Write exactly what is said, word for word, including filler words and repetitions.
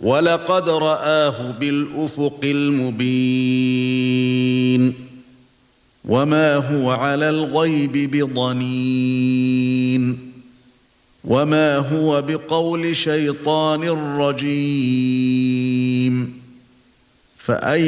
وَلَقَدْ رَآهُ بِالْأُفُقِ الْمُبِينِ وَمَا هُوَ عَلَى الْغَيْبِ بِضَنِينٍ وَمَا هُوَ بِقَوْلِ شَيْطَانٍ رَجِيمٍ فَأَيْنَ